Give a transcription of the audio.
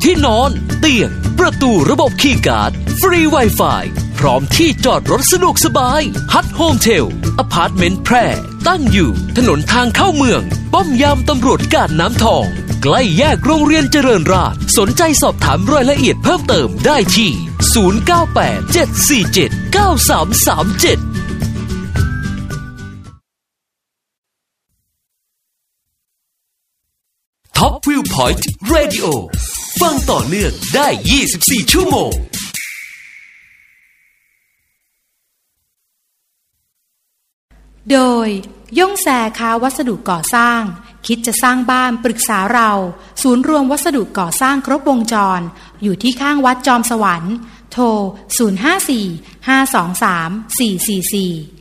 ที่นอนเตียงประตูระบบคีย์การ์ดฟรี Wi-Fi พร้อมที่จอดรถสะดวกสบายฮัทโฮมเทลอพาร์ตเมนต์แพร่ตั้งอยู่ถนนทางเข้าเมืองป้อมยามตำรวจกาดน้ำทองใกล้แยกโรงเรียนเจริญราษฎร์สนใจสอบถามรายละเอียดเพิ่มเติมได้ที่0987479337ท็อปวิวพอยต์เรดิโอฟังต่อเนื่องได้24ชั่วโมงโดยย่งแซค้าวัสดุก่อสร้างคิดจะสร้างบ้านปรึกษาเราศูนย์รวมวัสดุก่อสร้างครบวงจรอยู่ที่ข้างวัดจอมสวรรค์โทร054 523 444